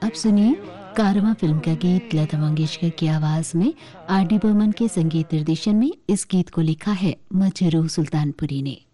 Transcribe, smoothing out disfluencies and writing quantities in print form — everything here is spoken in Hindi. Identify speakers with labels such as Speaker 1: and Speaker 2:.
Speaker 1: आप सुनिए कारवां फिल्म का गीत लता मंगेशकर की आवाज में आर डी बर्मन के संगीत निर्देशन में। इस गीत को लिखा है मजरूह सुल्तानपुरी ने।